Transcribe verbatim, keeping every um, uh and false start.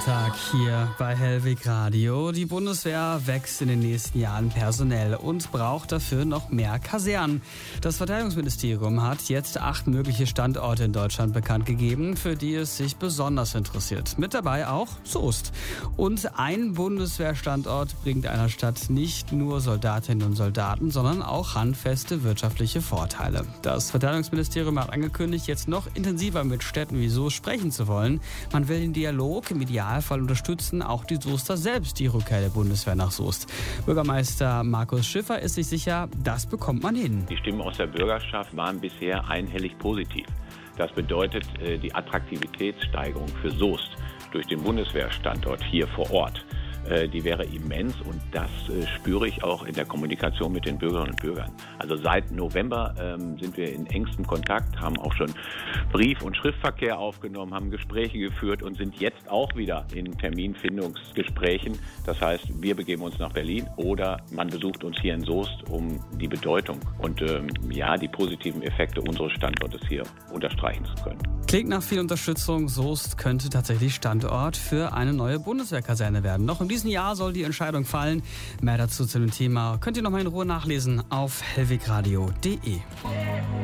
Sonntag hier bei Hellwig Radio. Die Bundeswehr wächst in den nächsten Jahren personell und braucht dafür noch mehr Kasernen. Das Verteidigungsministerium hat jetzt acht mögliche Standorte in Deutschland bekannt gegeben, für die es sich besonders interessiert. Mit dabei auch Soest. Und ein Bundeswehrstandort bringt einer Stadt nicht nur Soldatinnen und Soldaten, sondern auch handfeste wirtschaftliche Vorteile. Das Verteidigungsministerium hat angekündigt, jetzt noch intensiver mit Städten wie Soest sprechen zu wollen. Man will den Dialog im Idealfall unterstützen, auch die Soester selbst die Rückkehr der Bundeswehr nach Soest. Bürgermeister Markus Schiffer ist sich sicher, das bekommt man hin. Die Stimmen aus der Bürgerschaft waren bisher einhellig positiv. Das bedeutet die Attraktivitätssteigerung für Soest durch den Bundeswehrstandort hier vor Ort. Die wäre immens und das äh, spüre ich auch in der Kommunikation mit den Bürgerinnen und Bürgern. Also seit November ähm, sind wir in engstem Kontakt, haben auch schon Brief- und Schriftverkehr aufgenommen, haben Gespräche geführt und sind jetzt auch wieder in Terminfindungsgesprächen. Das heißt, wir begeben uns nach Berlin oder man besucht uns hier in Soest, um die Bedeutung und ähm, ja, die positiven Effekte unseres Standortes hier unterstreichen zu können. Klingt nach viel Unterstützung. Soest könnte tatsächlich Standort für eine neue Bundeswehrkaserne werden. Noch in diesem Jahr soll die Entscheidung fallen. Mehr dazu zu dem Thema könnt ihr noch mal in Ruhe nachlesen auf hellwegradio punkt de.